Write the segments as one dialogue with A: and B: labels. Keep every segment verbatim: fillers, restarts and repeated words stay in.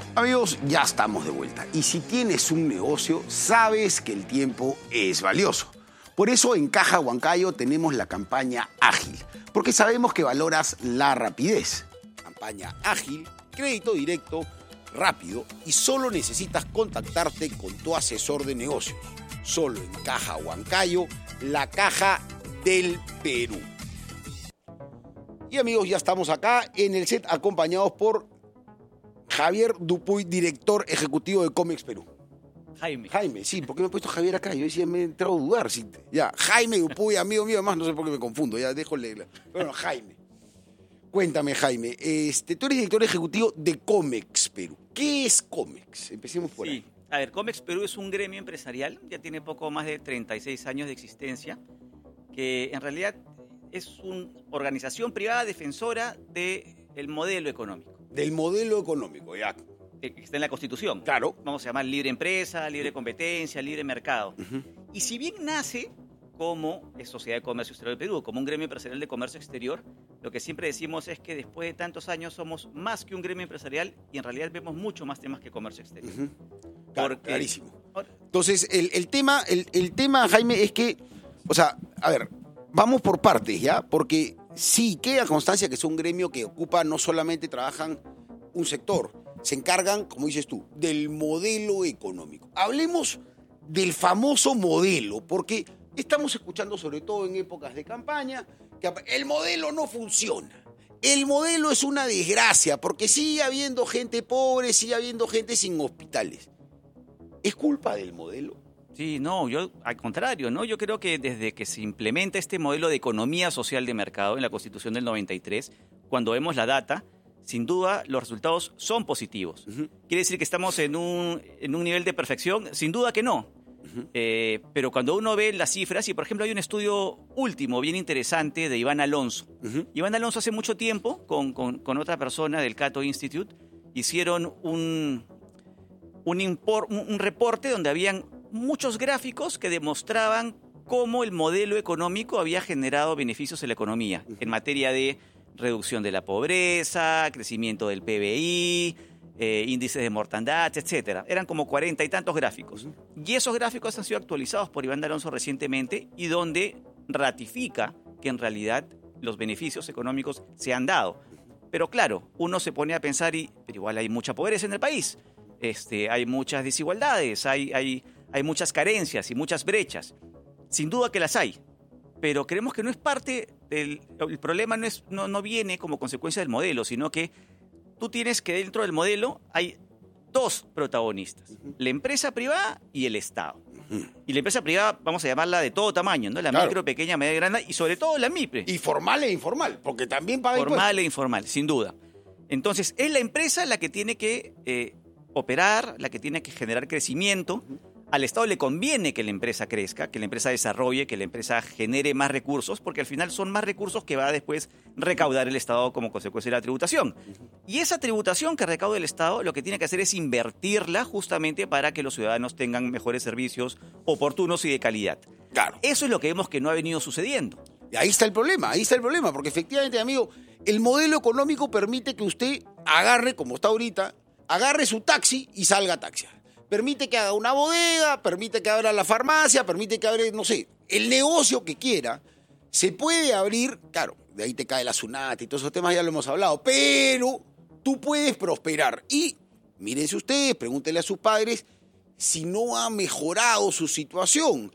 A: Amigos, ya estamos de vuelta. Y si tienes un negocio, sabes que el tiempo es valioso. Por eso en Caja Huancayo tenemos la campaña Ágil, porque sabemos que valoras la rapidez. Campaña Ágil, crédito directo, rápido y solo necesitas contactarte con tu asesor de negocios. Solo en Caja Huancayo, la caja del Perú. Y amigos, ya estamos acá en el set acompañados por Javier Dupuy, director ejecutivo de Comex Perú.
B: Jaime.
A: Jaime, sí, ¿por qué me he puesto Javier acá? Yo decía, me he entrado a dudar. Sí, ya, Jaime Dupuy, amigo mío, además no sé por qué me confundo, ya dejo leerla. Bueno, Jaime. Cuéntame, Jaime, este, tú eres director ejecutivo de Comex Perú. ¿Qué es Comex? Empecemos por
B: sí.
A: ahí.
B: A ver, Comex Perú es un gremio empresarial, ya tiene poco más de treinta y seis años de existencia, que en realidad es una organización privada defensora del modelo económico.
A: Del modelo económico, ya.
B: Que está en la Constitución.
A: Claro.
B: Vamos a llamar libre empresa, libre competencia, libre mercado.
A: Uh-huh.
B: Y si bien nace como Sociedad de Comercio Exterior del Perú, como un gremio empresarial de comercio exterior, lo que siempre decimos es que después de tantos años somos más que un gremio empresarial y en realidad vemos mucho más temas que comercio exterior.
A: Uh-huh. Claro,
B: Porque,
A: clarísimo. Entonces, el, el, tema, el, el tema, Jaime, es que, o sea, a ver, vamos por partes, ¿ya? Porque sí, queda constancia que es un gremio que ocupa, no solamente trabajan un sector, se encargan, como dices tú, del modelo económico. Hablemos del famoso modelo, porque estamos escuchando, sobre todo en épocas de campaña, que el modelo no funciona. El modelo es una desgracia, porque sigue habiendo gente pobre, sigue habiendo gente sin hospitales. ¿Es culpa del modelo?
B: Sí, no, yo al contrario, ¿no? Yo creo que desde que se implementa este modelo de economía social de mercado en la Constitución del noventa y tres, cuando vemos la data, sin duda los resultados son positivos. Uh-huh. ¿Quiere decir que estamos en un, en un nivel de perfección? Sin duda que no. Uh-huh. Eh, pero cuando uno ve las cifras, y por ejemplo hay un estudio último bien interesante de Iván Alonso. Uh-huh. Iván Alonso hace mucho tiempo, con, con, con otra persona del Cato Institute, hicieron un, un, impor, un, un reporte donde habían muchos gráficos que demostraban cómo el modelo económico había generado beneficios en la economía, uh-huh. en materia de reducción de la pobreza, crecimiento del P B I, eh, índices de mortandad, etcétera. Eran como cuarenta y tantos gráficos. Uh-huh. Y esos gráficos han sido actualizados por Iván Alonso recientemente y donde ratifica que en realidad los beneficios económicos se han dado. Pero claro, uno se pone a pensar y pero igual hay mucha pobreza en el país, este, hay muchas desigualdades, hay, hay, hay muchas carencias y muchas brechas. Sin duda que las hay. Pero creemos que no es parte del... El problema no, es, no, no viene como consecuencia del modelo, sino que tú tienes que dentro del modelo hay dos protagonistas, uh-huh. la empresa privada y el Estado. Uh-huh. Y la empresa privada, vamos a llamarla de todo tamaño, ¿no? La claro. micro, pequeña, media, grande y sobre todo la MIPRE.
A: Y formal e informal, porque también paga
B: Formal
A: impuestos.
B: e informal, sin duda. Entonces, es la empresa la que tiene que eh, operar, la que tiene que generar crecimiento. Uh-huh. Al Estado le conviene que la empresa crezca, que la empresa desarrolle, que la empresa genere más recursos, porque al final son más recursos que va a después recaudar el Estado como consecuencia de la tributación. Y esa tributación que recauda el Estado lo que tiene que hacer es invertirla justamente para que los ciudadanos tengan mejores servicios oportunos y de calidad.
A: Claro.
B: Eso es lo que vemos que no ha venido sucediendo.
A: Y ahí está el problema, ahí está el problema, porque efectivamente, amigo, el modelo económico permite que usted agarre, como está ahorita, agarre su taxi y salga a taxiar. Permite que haga una bodega, permite que abra la farmacia, permite que abra, no sé, el negocio que quiera. Se puede abrir, claro, de ahí te cae la SUNAT y todos esos temas ya lo hemos hablado, pero tú puedes prosperar. Y mírense ustedes, pregúntenle a sus padres si no ha mejorado su situación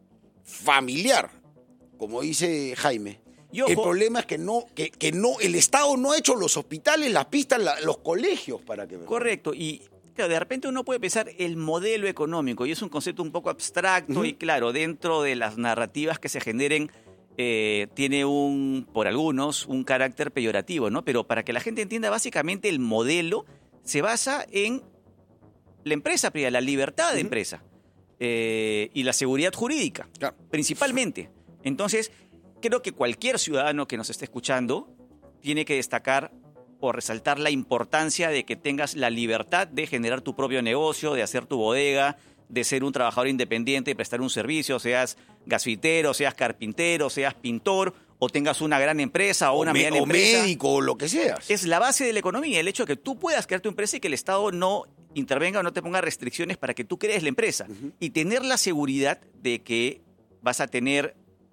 A: familiar, como dice Jaime. Y ojo, el problema es que no, que, que no, el Estado no ha hecho los hospitales, las pistas, la, los colegios para que...
B: Correcto, y... Claro, de repente uno puede pensar el modelo económico y es un concepto un poco abstracto uh-huh. y claro, dentro de las narrativas que se generen eh, tiene un, por algunos, un carácter peyorativo, ¿no? Pero para que la gente entienda, básicamente el modelo se basa en la empresa privada, la libertad de uh-huh. empresa eh, y la seguridad jurídica, claro. principalmente. Entonces, creo que cualquier ciudadano que nos esté escuchando tiene que destacar o resaltar la importancia de que tengas la libertad de generar tu propio negocio, de hacer tu bodega, de ser un trabajador independiente, de prestar un servicio, seas gasfitero, seas carpintero, seas pintor o tengas una gran empresa o,
A: o
B: una
A: me,
B: mediana
A: o
B: empresa.
A: médico o lo que seas.
B: Es la base de la economía, el hecho de que tú puedas crear tu empresa y que el Estado no intervenga o no te ponga restricciones para que tú crees la empresa. Uh-huh. Y tener la seguridad de que vas a tener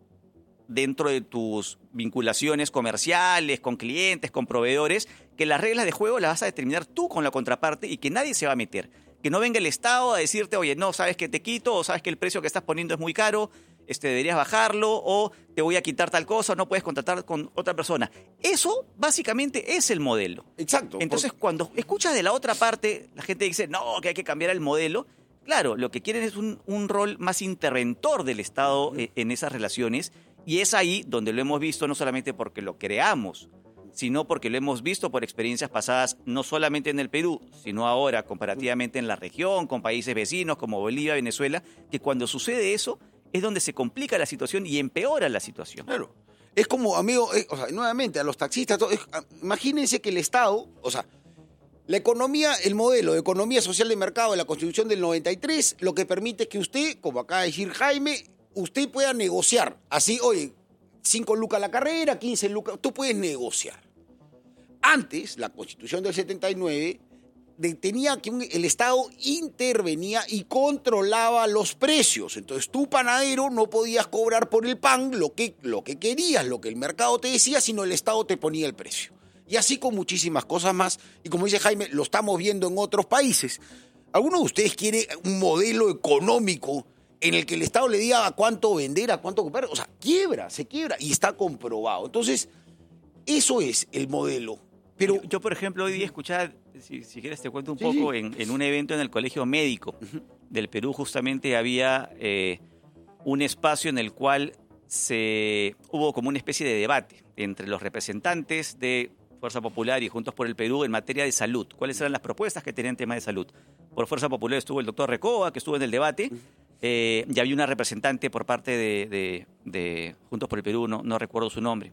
B: dentro de tus vinculaciones comerciales, con clientes, con proveedores, que las reglas de juego las vas a determinar tú con la contraparte y que nadie se va a meter. Que no venga el Estado a decirte, oye, no, sabes que te quito, o sabes que el precio que estás poniendo es muy caro, este, deberías bajarlo, o te voy a quitar tal cosa, o no puedes contratar con otra persona. Eso básicamente es el modelo.
A: Exacto.
B: Entonces, porque... cuando escuchas de la otra parte, la gente dice, no, que hay que cambiar el modelo. Claro, lo que quieren es un, un rol más interventor del Estado uh-huh. en esas relaciones, y es ahí donde lo hemos visto no solamente porque lo creamos, sino porque lo hemos visto por experiencias pasadas, no solamente en el Perú, sino ahora comparativamente en la región, con países vecinos como Bolivia, Venezuela, que cuando sucede eso es donde se complica la situación y empeora la situación.
A: Claro. Es como, amigo, es, o sea, nuevamente, a los taxistas, todo, es, imagínense que el Estado, o sea, la economía, el modelo de economía social de mercado de la Constitución del noventa y tres, lo que permite es que usted, como acaba de decir Jaime, usted pueda negociar. Así, oye, cinco lucas la carrera, quince lucas, tú puedes negociar. Antes, la Constitución del setenta y nueve tenía que un, el Estado intervenía y controlaba los precios. Entonces, tú, panadero, no podías cobrar por el pan lo que, lo que querías, lo que el mercado te decía, sino el Estado te ponía el precio. Y así con muchísimas cosas más. Y como dice Jaime, lo estamos viendo en otros países. ¿Alguno de ustedes quiere un modelo económico en el que el Estado le diga a cuánto vender, a cuánto comprar? O sea, quiebra, se quiebra y está comprobado. Entonces, eso es el modelo. Pero
B: yo, yo, por ejemplo, hoy día escuchaba, si, si quieres te cuento un
A: sí,
B: poco,
A: sí.
B: En, en un evento en el Colegio Médico uh-huh. del Perú, justamente había eh, un espacio en el cual se hubo como una especie de debate entre los representantes de Fuerza Popular y Juntos por el Perú en materia de salud. ¿Cuáles eran las propuestas que tenían en tema de salud? Por Fuerza Popular estuvo el doctor Recoba, que estuvo en el debate, uh-huh. eh, y había una representante por parte de, de, de Juntos por el Perú, no, no recuerdo su nombre.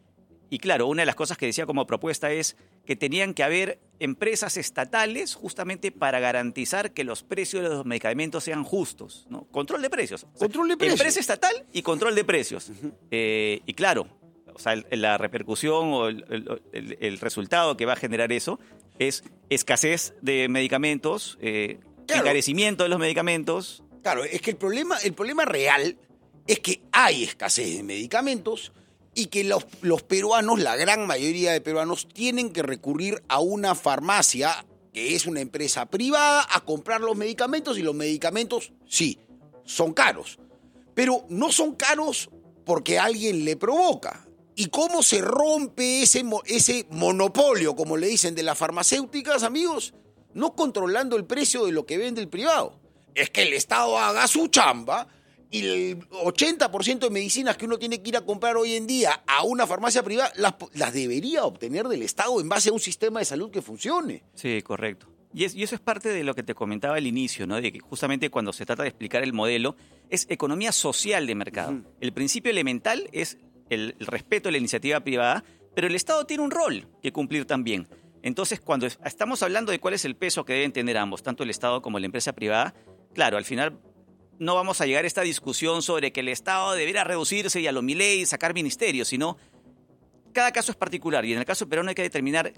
B: Y claro, una de las cosas que decía como propuesta es que tenían que haber empresas estatales justamente para garantizar que los precios de los medicamentos sean justos, ¿no? Control de precios.
A: Control de precios.
B: Empresa estatal y control de precios. Uh-huh. Eh, y claro, o sea, la repercusión o el, el, el resultado que va a generar eso es escasez de medicamentos, eh, claro. encarecimiento de los medicamentos.
A: Claro, es que el problema, el problema real es que hay escasez de medicamentos y que los, los peruanos, la gran mayoría de peruanos, tienen que recurrir a una farmacia, que es una empresa privada, a comprar los medicamentos, y los medicamentos, sí, son caros. Pero no son caros porque alguien le provoca. ¿Y cómo se rompe ese, ese monopolio, como le dicen, de las farmacéuticas, amigos? No controlando el precio de lo que vende el privado. Es que el Estado haga su chamba y el ochenta por ciento de medicinas que uno tiene que ir a comprar hoy en día a una farmacia privada, las, las debería obtener del Estado en base a un sistema de salud que funcione.
B: Sí, correcto. Y, es, y eso es parte de lo que te comentaba al inicio, ¿no? De que justamente cuando se trata de explicar el modelo, es economía social de mercado. Uh-huh. El principio elemental es el, el respeto a la iniciativa privada, pero el Estado tiene un rol que cumplir también. Entonces, cuando estamos hablando de cuál es el peso que deben tener ambos, tanto el Estado como la empresa privada, claro, al final no vamos a llegar a esta discusión sobre que el Estado debiera reducirse y a lo Milei sacar ministerios, sino cada caso es particular, y en el caso peruano hay que determinar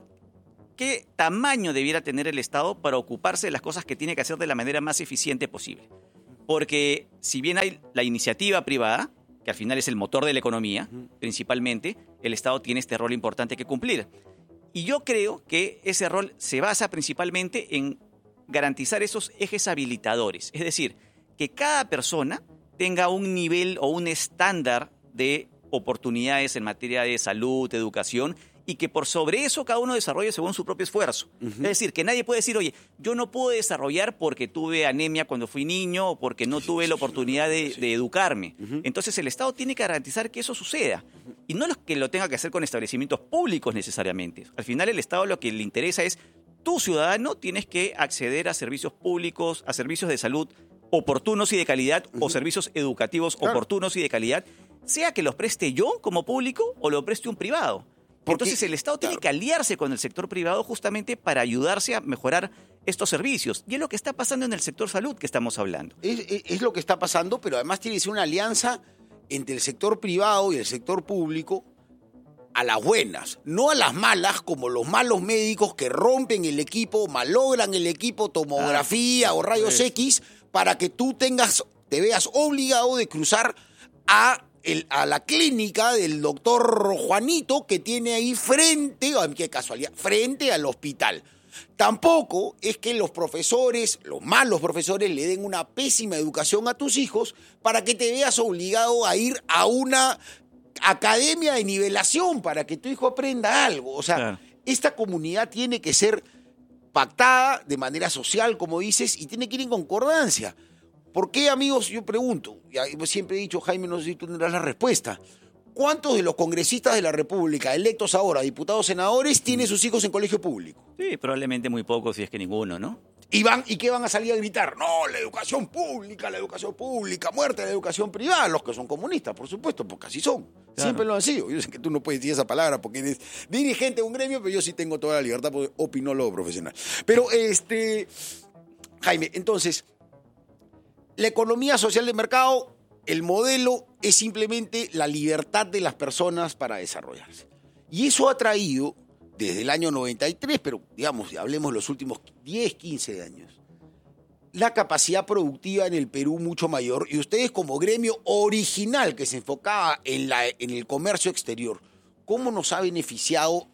B: qué tamaño debiera tener el Estado para ocuparse de las cosas que tiene que hacer de la manera más eficiente posible. Porque si bien hay la iniciativa privada, que al final es el motor de la economía, principalmente, el Estado tiene este rol importante que cumplir. Y yo creo que ese rol se basa principalmente en garantizar esos ejes habilitadores, es decir, que cada persona tenga un nivel o un estándar de oportunidades en materia de salud, de educación, y que por sobre eso cada uno desarrolle según su propio esfuerzo. Uh-huh. Es decir, que nadie puede decir, oye, yo no puedo desarrollar porque tuve anemia cuando fui niño o porque no tuve la oportunidad de, de educarme. Uh-huh. Entonces el Estado tiene que garantizar que eso suceda. Uh-huh. Y no que lo tenga que hacer con establecimientos públicos necesariamente. Al final el Estado lo que le interesa es, tú ciudadano tienes que acceder a servicios públicos, a servicios de salud oportunos y de calidad, uh-huh. o servicios educativos claro. oportunos y de calidad, sea que los preste yo como público o lo preste un privado. Porque, Entonces el Estado claro. tiene que aliarse con el sector privado justamente para ayudarse a mejorar estos servicios. Y es lo que está pasando en el sector salud que estamos hablando.
A: Es, es, es lo que está pasando, pero además tiene que ser una alianza entre el sector privado y el sector público a las buenas, no a las malas, como los malos médicos que rompen el equipo, malogran el equipo, tomografía ah, o rayos pues. X, para que tú tengas, te veas obligado de cruzar a, el, a la clínica del doctor Juanito que tiene ahí frente, oh, qué casualidad, frente al hospital. Tampoco es que los profesores, los malos profesores, le den una pésima educación a tus hijos para que te veas obligado a ir a una academia de nivelación para que tu hijo aprenda algo. O sea, claro. Esta comunidad tiene que ser pactada de manera social, como dices, y tiene que ir en concordancia. ¿Por qué, amigos? Yo pregunto, y siempre he dicho, Jaime, no sé si tú tendrás la respuesta. ¿Cuántos de los congresistas de la República, electos ahora, diputados, senadores, tienen sus hijos en colegio público?
B: Sí, probablemente muy pocos, si es que ninguno, ¿no?
A: ¿Y, van, ¿Y qué van a salir a gritar? No, la educación pública, la educación pública, muerte a la educación privada. Los que son comunistas, por supuesto, porque así son. Claro. Siempre lo han sido. Yo sé que tú no puedes decir esa palabra porque eres dirigente de un gremio, pero yo sí tengo toda la libertad porque opinólogo profesional. Pero, este, Jaime, entonces, la economía social de mercado... El modelo es simplemente la libertad de las personas para desarrollarse. Y eso ha traído, desde el año noventa y tres, pero digamos, hablemos de los últimos diez, quince años, la capacidad productiva en el Perú mucho mayor. Y ustedes como gremio original que se enfocaba en, la, en el comercio exterior, ¿cómo nos ha beneficiado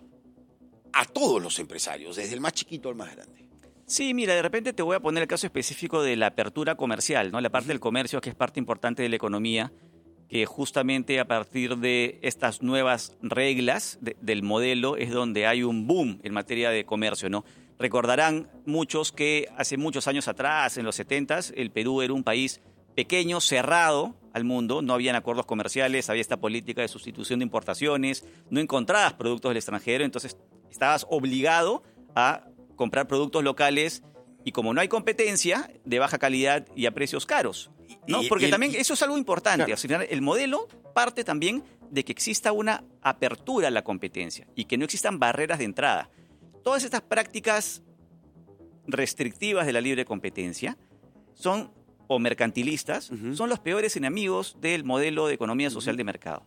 A: a todos los empresarios, desde el más chiquito al más grande?
B: Sí, mira, de repente te voy a poner el caso específico de la apertura comercial, ¿no? La parte del comercio, que es parte importante de la economía, que justamente a partir de estas nuevas reglas de, del modelo es donde hay un boom en materia de comercio, ¿no? Recordarán muchos que hace muchos años atrás, en los setentas, el Perú era un país pequeño, cerrado al mundo, no habían acuerdos comerciales, había esta política de sustitución de importaciones, no encontrabas productos del extranjero, entonces estabas obligado a comprar productos locales y como no hay competencia, de baja calidad y a precios caros, ¿no? Porque y, también y, eso es algo importante. Claro. O sea, el modelo parte también de que exista una apertura a la competencia y que no existan barreras de entrada. Todas estas prácticas restrictivas de la libre competencia son, o mercantilistas, uh-huh. son los peores enemigos del modelo de economía social uh-huh. de mercado.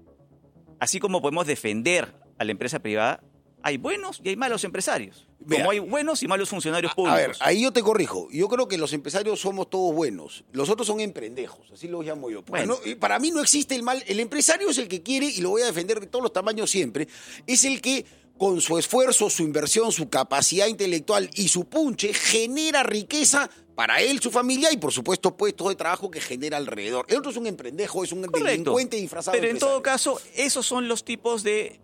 B: Así como podemos defender a la empresa privada, hay buenos y hay malos empresarios. Mira, como hay buenos y malos funcionarios públicos.
A: A ver, ahí yo te corrijo. Yo creo que los empresarios somos todos buenos. Los otros son emprendejos, así los llamo yo. Bueno. No, para mí no existe el mal. El empresario es el que quiere, y lo voy a defender de todos los tamaños siempre, es el que con su esfuerzo, su inversión, su capacidad intelectual y su punche genera riqueza para él, su familia y, por supuesto, puestos de trabajo que genera alrededor. El otro es un emprendejo, es un Correcto. delincuente disfrazado.
B: Pero en todo caso, esos son los tipos de...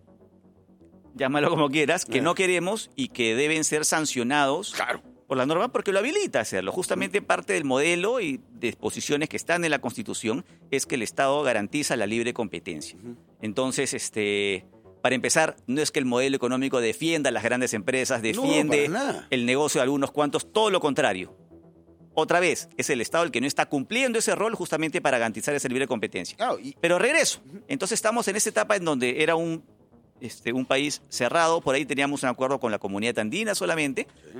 B: llámalo como quieras, que no queremos y que deben ser sancionados
A: claro.
B: por la norma porque lo habilita a hacerlo. Justamente parte del modelo y disposiciones que están en la Constitución es que el Estado garantiza la libre competencia. Uh-huh. Entonces, este, para empezar, no es que el modelo económico defienda a las grandes empresas, defiende
A: no,
B: el negocio de algunos cuantos, todo lo contrario. Otra vez, es el Estado el que no está cumpliendo ese rol justamente para garantizar esa libre competencia.
A: Claro, y...
B: Pero regreso. Entonces estamos en esa etapa en donde era un... Este, un país cerrado, por ahí teníamos un acuerdo con la comunidad andina solamente, sí.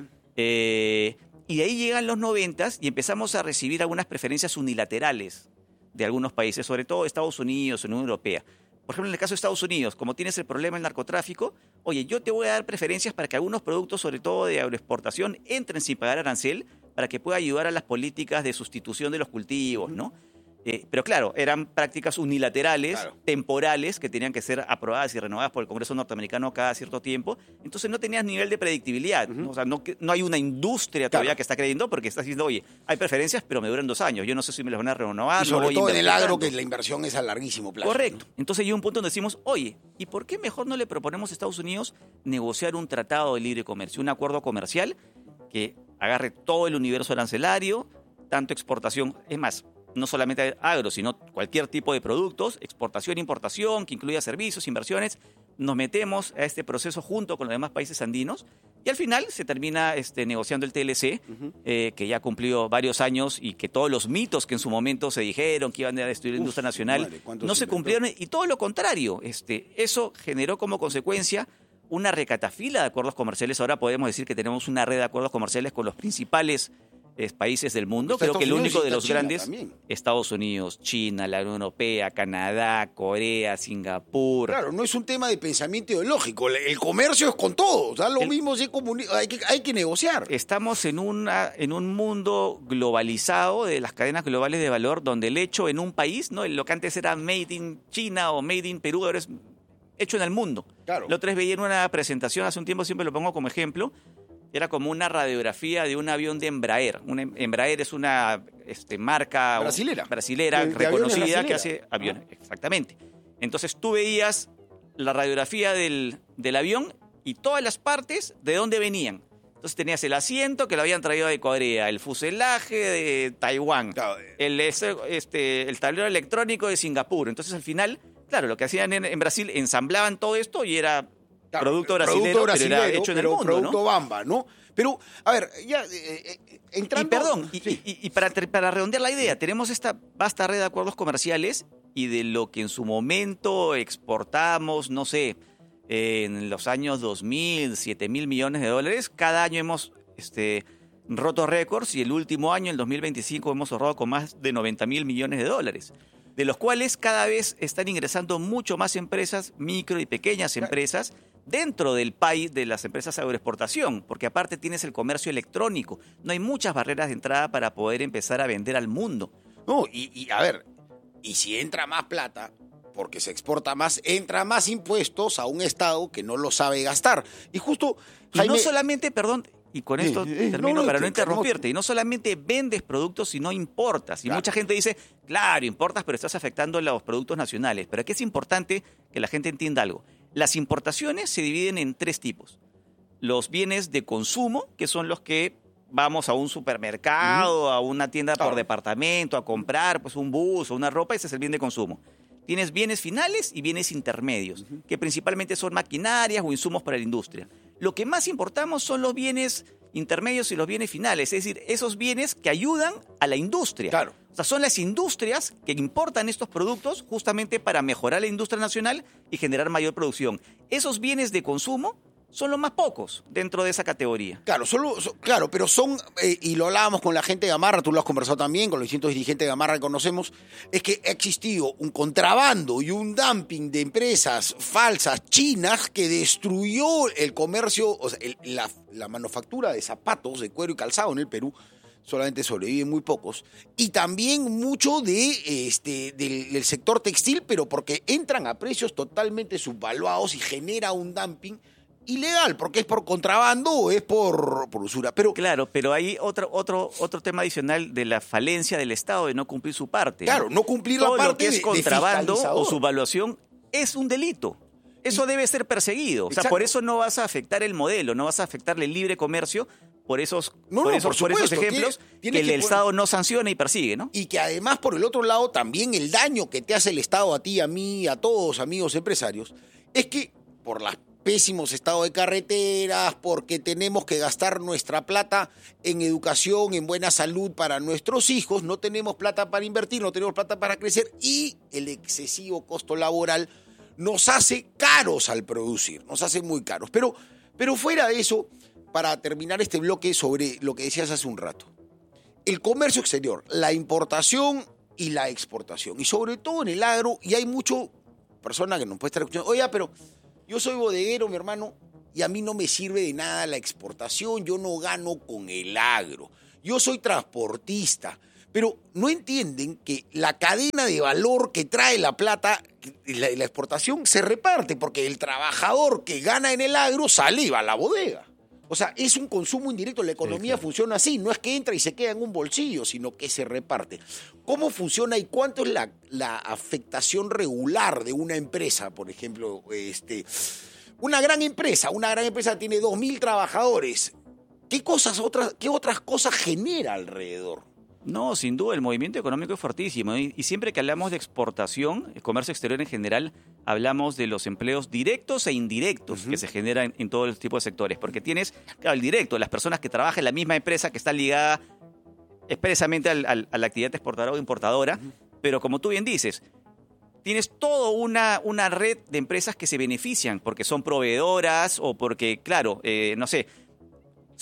B: eh, y de ahí llegan los noventas y empezamos a recibir algunas preferencias unilaterales de algunos países, sobre todo Estados Unidos, Unión Europea. Por ejemplo, en el caso de Estados Unidos, como tienes el problema del narcotráfico, oye, yo te voy a dar preferencias para que algunos productos, sobre todo de agroexportación, entren sin pagar arancel, para que pueda ayudar a las políticas de sustitución de los cultivos, ¿no? Eh, pero claro, eran prácticas unilaterales, claro. temporales, que tenían que ser aprobadas y renovadas por el Congreso norteamericano cada cierto tiempo. Entonces no tenías nivel de predictibilidad. Uh-huh. ¿no? O sea, no, no hay una industria todavía claro. que está creyendo porque está diciendo, oye, hay preferencias, pero me duran dos años. Yo no sé si me las van a renovar.
A: Y sobre
B: no
A: todo en el agro, que la inversión es a larguísimo plazo.
B: Correcto.
A: ¿no?
B: Entonces llega un punto donde decimos, oye, ¿y por qué mejor no le proponemos a Estados Unidos negociar un tratado de libre comercio, un acuerdo comercial que agarre todo el universo arancelario, tanto exportación, es más, no solamente agro, sino cualquier tipo de productos, exportación, importación, que incluya servicios, inversiones, nos metemos a este proceso junto con los demás países andinos y al final se termina este, negociando el T L C, uh-huh. eh, que ya cumplió varios años y que todos los mitos que en su momento se dijeron que iban a destruir la industria nacional
A: madre,
B: no se cumplieron y todo lo contrario. Este, eso generó como consecuencia una recatafila de acuerdos comerciales. Ahora podemos decir que tenemos una red de acuerdos comerciales con los principales eh, países del mundo.
A: Está
B: Creo que el
A: Estados
B: único
A: Unidos y
B: de
A: está
B: los
A: China
B: grandes,
A: también.
B: Estados Unidos, China, la Unión Europea, Canadá, Corea, Singapur.
A: Claro, no es un tema de pensamiento ideológico. El, el comercio es con todos. Da lo
B: El-
A: mismo si es comuni- hay que, hay que negociar.
B: Estamos en, una, en un mundo globalizado de las cadenas globales de valor, donde el hecho en un país, no, lo que antes era made in China o made in Perú, ahora es hecho en el mundo.
A: Claro.
B: La otra vez veía en una presentación, hace un tiempo siempre lo pongo como ejemplo, era como una radiografía de un avión de Embraer. Una, Embraer es una este, marca
A: Brasilera.
B: brasilera
A: De- de aviones
B: reconocida que
A: brasilera.
B: hace aviones. Exactamente. Entonces tú veías la radiografía del, del avión y todas las partes de dónde venían. Entonces tenías el asiento que lo habían traído de Corea, el fuselaje de Taiwán,
A: Claro.
B: el, ese- este, el tablero electrónico de Singapur. Entonces al final, claro, lo que hacían en, en Brasil, ensamblaban todo esto y era
A: Claro,
B: producto brasilero, pero era hecho en el
A: pero
B: mundo,
A: producto
B: ¿no?
A: Bamba, ¿no? Pero, a ver, ya eh, eh, entrando...
B: Y perdón, y,
A: Sí.
B: y- y para, ter- para redondear la idea, tenemos esta vasta red de acuerdos comerciales y de lo que en su momento exportamos, no sé, eh, en los años dos mil, siete mil millones de dólares, cada año hemos este, roto récords y el último año, el dos mil veinticinco, hemos ahorrado con más de noventa mil millones de dólares, de los cuales cada vez están ingresando mucho más empresas, micro y pequeñas empresas, dentro del país de las empresas de agroexportación, porque aparte tienes el comercio electrónico. No hay muchas barreras de entrada para poder empezar a vender al mundo.
A: No, y, y, a ver, y si entra más plata, porque se exporta más, entra más impuestos a un Estado que no lo sabe gastar. Y justo,
B: Y
A: Jaime...
B: no solamente, perdón, y con
A: Sí,
B: esto
A: eh,
B: termino
A: no, no,
B: para no
A: te- te-
B: interrumpirte, y no solamente vendes productos, sino importas. Y
A: Claro.
B: mucha gente dice, claro, importas, pero estás afectando a los productos nacionales. Pero aquí es importante que la gente entienda algo. Las importaciones se dividen en tres tipos. Los bienes de consumo, que son los que vamos a un supermercado, a una tienda por
A: Claro.
B: departamento, a comprar pues un bus o una ropa, ese es el bien de consumo. Tienes bienes finales y bienes intermedios, que principalmente son maquinarias o insumos para la industria. Lo que más importamos son los bienes intermedios y los bienes finales, es decir, esos bienes que ayudan a la industria.
A: Claro.
B: O sea, son las industrias que importan estos productos justamente para mejorar la industria nacional y generar mayor producción. Esos bienes de consumo son los más pocos dentro de esa categoría.
A: Claro, solo, so- claro, pero son, eh, y lo hablábamos con la gente de Gamarra, tú lo has conversado también, con los distintos dirigentes de Gamarra que conocemos, es que ha existido un contrabando y un dumping de empresas falsas chinas que destruyó el comercio, o sea, el- la, la manufactura de zapatos, de cuero y calzado en el Perú. Solamente sobreviven muy pocos. Y también mucho de, este, del, del sector textil, pero porque entran a precios totalmente subvaluados y genera un dumping ilegal, porque es por contrabando o es por, por usura. Pero
B: Claro, pero hay otro, otro, otro tema adicional de la falencia del Estado de no cumplir su parte.
A: claro, no cumplir
B: Todo
A: la parte
B: lo que es
A: de- de
B: contrabando o
A: fiscalizador.
B: subvaluación es un delito. Eso debe ser perseguido. O sea,
A: Exacto.
B: por eso no vas a afectar el modelo, no vas a afectar el libre comercio por esos,
A: No,
B: por
A: no,
B: esos,
A: por
B: por esos
A: supuesto,
B: ejemplos
A: tiene-
B: que,
A: tiene
B: el
A: que poner-
B: Estado no sanciona y persigue, ¿no?
A: Y que además, por el otro lado, también el daño que te hace el Estado a ti, a mí, a todos, amigos empresarios, es que por los pésimos estados de carreteras, porque tenemos que gastar nuestra plata en educación, en buena salud para nuestros hijos, no tenemos plata para invertir, no tenemos plata para crecer y el excesivo costo laboral nos hace caros al producir, nos hace muy caros. Pero, pero fuera de eso, para terminar este bloque sobre lo que decías hace un rato, el comercio exterior, la importación y la exportación, y sobre todo en el agro, y hay mucho persona que nos puede estar escuchando, oye, pero yo soy bodeguero, mi hermano, y a mí no me sirve de nada la exportación, yo no gano con el agro, yo soy transportista, pero no entienden que la cadena de valor que trae la plata, la, la exportación, se reparte, porque el trabajador que gana en el agro sale y va a la bodega. O sea, es un consumo indirecto, la economía
B: claro.
A: funciona así, no es que entra y se queda en un bolsillo, sino que se reparte. ¿Cómo funciona y cuánto es la, la afectación regular de una empresa, por ejemplo? Este, una gran empresa, una gran empresa tiene dos mil trabajadores. ¿Qué cosas otras, qué otras cosas genera alrededor?
B: No, sin duda, el movimiento económico es fortísimo. Y, y siempre que hablamos de exportación, el comercio exterior en general, hablamos de los empleos directos e indirectos uh-huh. que se generan en todos los tipos de sectores. Porque tienes, claro, el directo, las personas que trabajan en la misma empresa que está ligada expresamente al, al, a la actividad exportadora o importadora. Uh-huh. Pero como tú bien dices, tienes toda una, una red de empresas que se benefician porque son proveedoras o porque, claro, eh, no sé,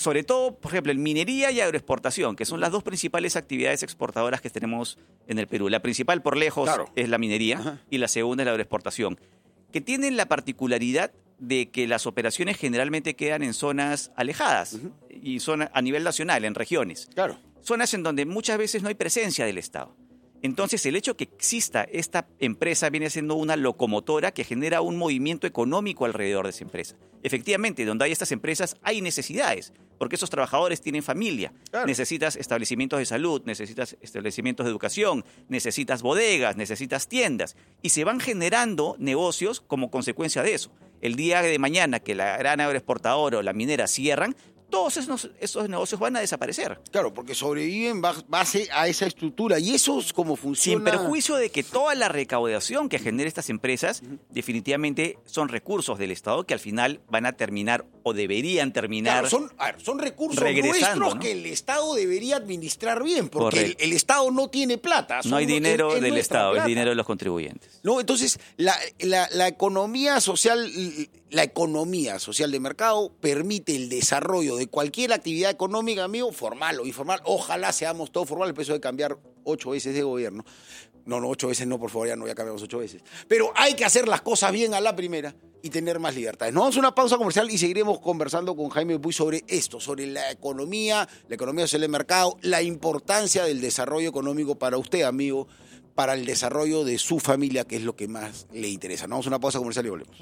B: sobre todo, por ejemplo, en minería y agroexportación, que son las dos principales actividades exportadoras que tenemos en el Perú. La principal, por lejos, claro, es la minería. Ajá. Y la segunda es la agroexportación, que tienen la particularidad de que las operaciones generalmente quedan en zonas alejadas, uh-huh, y zona, a nivel nacional, en regiones.
A: Claro.
B: Zonas en donde muchas veces no hay presencia del Estado. Entonces, el hecho que exista esta empresa viene siendo una locomotora que genera un movimiento económico alrededor de esa empresa. Efectivamente, donde hay estas empresas hay necesidades, porque esos trabajadores tienen familia. Claro. Necesitas establecimientos de salud, necesitas establecimientos de educación, necesitas bodegas, necesitas tiendas. Y se van generando negocios como consecuencia de eso. El día de mañana que la gran agroexportadora o la minera cierran, todos esos, esos negocios van a desaparecer.
A: Claro, porque sobreviven base a esa estructura. Y eso es como funciona.
B: Sin perjuicio de que toda la recaudación que genera estas empresas, uh-huh, definitivamente son recursos del Estado que al final van a terminar o deberían terminar.
A: Claro, son, a ver, son recursos nuestros, ¿no?, que el Estado debería administrar bien, porque el, el Estado no tiene plata.
B: No hay dinero es, es del Estado, plata. Es dinero de los contribuyentes.
A: No, entonces la, la, la economía social, la economía social de mercado permite el desarrollo de cualquier actividad económica, amigo, formal o informal. Ojalá seamos todos formales, el peso de cambiar ocho veces de gobierno. No, no, ocho veces no, por favor, ya no, ya cambiamos ocho veces. Pero hay que hacer las cosas bien a la primera y tener más libertades. Nos vamos a una pausa comercial y seguiremos conversando con Jaime Puy sobre esto, sobre la economía, la economía social de mercado, la importancia del desarrollo económico para usted, amigo, para el desarrollo de su familia, que es lo que más le interesa. Nos vamos a una pausa comercial y volvemos.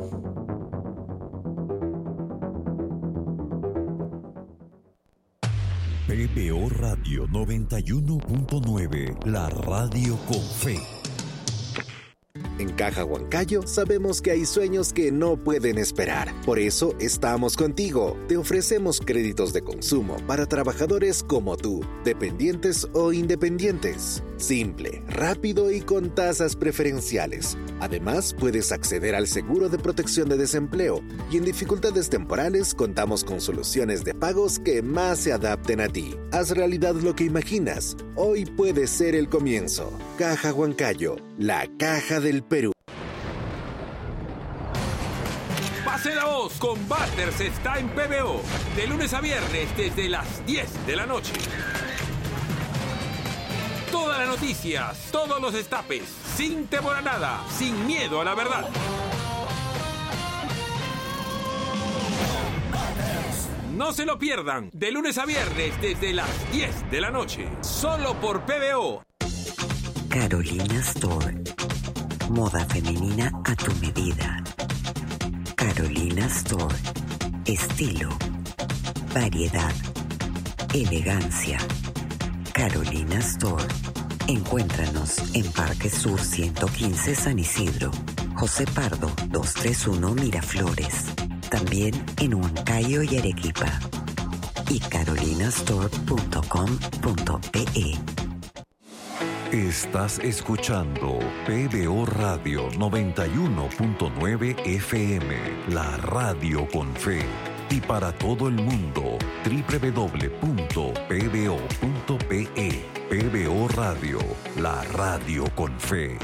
C: P B O Radio noventa y uno punto nueve, la radio con fe.
D: En Caja Huancayo sabemos que hay sueños que no pueden esperar. Por eso estamos contigo. Te ofrecemos créditos de consumo para trabajadores como tú, dependientes o independientes. Simple, rápido y con tasas preferenciales. Además, puedes acceder al seguro de protección de desempleo y en dificultades temporales contamos con soluciones de pagos que más se adapten a ti. Haz realidad lo que imaginas. Hoy puede ser el comienzo. Caja Huancayo, la caja del Perú.
E: Pase la voz, Combaters está en P B O, de lunes a viernes desde las diez de la noche. Todas las noticias, todos los destapes, sin temor a nada, sin miedo a la verdad. No se lo pierdan, de lunes a viernes desde las diez de la noche, solo por P B O.
F: Carolina Store. Moda femenina a tu medida. Carolina Store. Estilo. Variedad. Elegancia. Carolina Store. Encuéntranos en Parque Sur ciento quince San Isidro. José Pardo doscientos treinta y uno Miraflores. También en Huancayo y Arequipa. Y carolinastore punto com punto pe.
C: Estás escuchando P B O Radio noventa y uno punto nueve F M, la radio con fe. Y para todo el mundo, doble u doble u doble u punto p b o punto pe. P B O Radio, la radio con fe.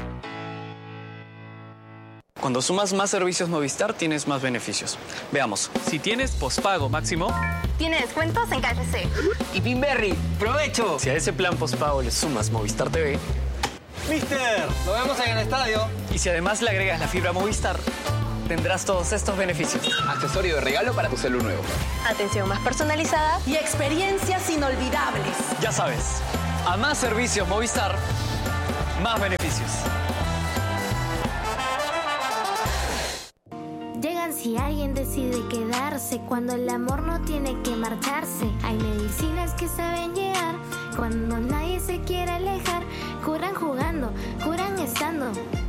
G: Cuando sumas más servicios Movistar, tienes más beneficios. Veamos.
H: Si tienes pospago máximo,
I: tiene descuentos en K F C.
J: Y Pinberry, ¡provecho!
G: Si a ese plan pospago le sumas Movistar T V,
J: ¡Mister! ¡Nos vemos en el estadio!
G: Y si además le agregas la fibra Movistar, tendrás todos estos beneficios.
J: Accesorio de regalo para tu celu nuevo.
I: Atención más personalizada y experiencias inolvidables.
G: Ya sabes, a más servicios Movistar, más beneficios.
K: Llegan si alguien decide quedarse, cuando el amor no tiene que marcharse. Hay medicinas que saben llegar, cuando nadie se quiere alejar. Curan jugando, curan estando.